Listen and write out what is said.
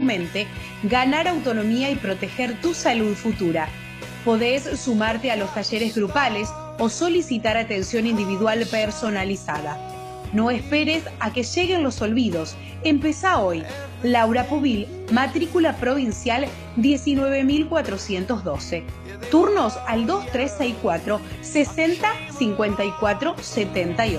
mente, ganar autonomía y proteger tu salud futura. Podés sumarte a los talleres grupales o solicitar atención individual personalizada. No esperes a que lleguen los olvidos. Empezá hoy. Laura Pubil, matrícula provincial 19.412. Turnos al 2364 60 54 78.